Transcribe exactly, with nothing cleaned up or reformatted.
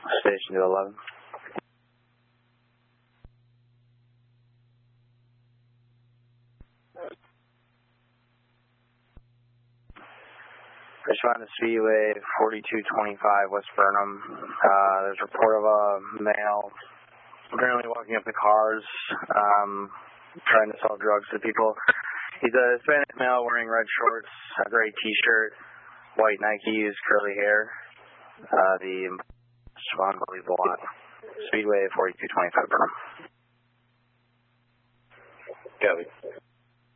Station to eleven. Respond to Speedway forty-two twenty-five West Burnham. Uh, there's a report of a male apparently walking up to cars, um, trying to sell drugs to people. He's a Hispanic male wearing red shorts, a gray t-shirt, white Nikes, curly hair. Uh, the unbelievable on Speedway forty-two twenty-five Burnham. Copy.